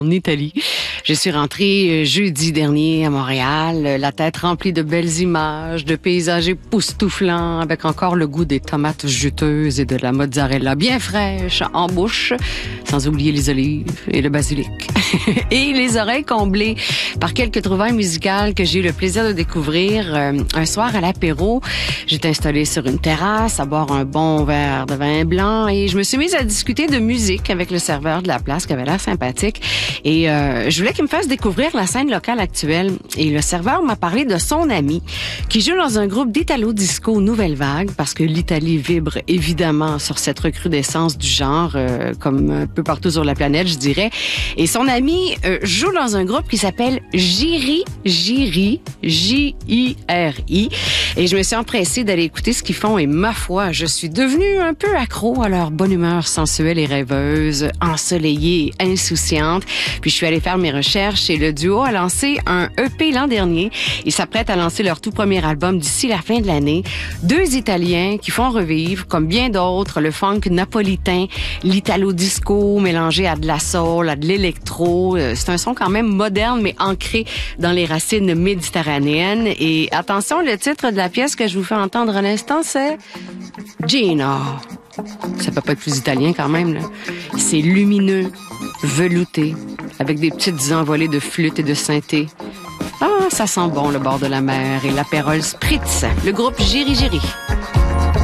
En Italie. Je suis rentrée jeudi dernier à Montréal, la tête remplie de belles images, de paysages époustouflants, avec encore le goût des tomates juteuses et de la mozzarella bien fraîche en bouche, sans oublier les olives et le basilic. Et les oreilles comblées par quelques trouvailles musicales que j'ai eu le plaisir de découvrir un soir à l'apéro. J'étais installée sur une terrasse à boire un bon verre de vin blanc et je me suis mise à discuter de musique avec le serveur de la place qui avait l'air sympathique. Et je voulais qu'il me fasse découvrir la scène locale actuelle. Et le serveur m'a parlé de son ami qui joue dans un groupe d'Italo-disco Nouvelle Vague parce que l'Italie vibre évidemment sur cette recrudescence du genre comme un peu partout sur la planète, je dirais. Et son ami joue dans un groupe qui s'appelle Jiri, J-I-R-I. Et je me suis empressée d'aller écouter ce qu'ils font et ma foi, je suis devenue un peu accro à leur bonne humeur sensuelle et rêveuse, ensoleillée et insouciante. Puis je suis allée faire mes recherches et le duo a lancé un EP l'an dernier. Ils s'apprêtent à lancer leur tout premier album d'ici la fin de l'année. Deux Italiens qui font revivre, comme bien d'autres, le funk napolitain, l'italo-disco mélangé à de la soul, à de l'électro. C'est un son quand même moderne, mais ancré dans les racines méditerranéennes. Et attention, le titre de la pièce que je vous fais entendre à l'instant, c'est Gino. Ça peut pas être plus italien quand même, là. C'est lumineux, velouté, avec des petites envolées de flûte et de synthé. Ah, ça sent bon le bord de la mer et l'apérole spritz. Le groupe Jiri.